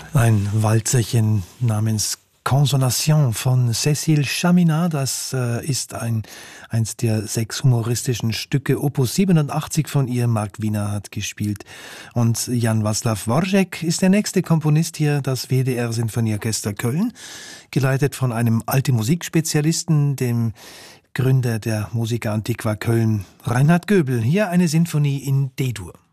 Ein Walzerchen namens Consolation von Cécile Chaminade, das ist eins der 6 humoristischen Stücke, Opus 87 von ihr. Mark Wiener hat gespielt. Und Jan Václav Dvořák ist der nächste Komponist hier, das WDR Sinfonieorchester Köln, geleitet von einem Alte Musikspezialisten, dem Gründer der Musica Antiqua Köln, Reinhard Göbel. Hier eine Sinfonie in D-Dur.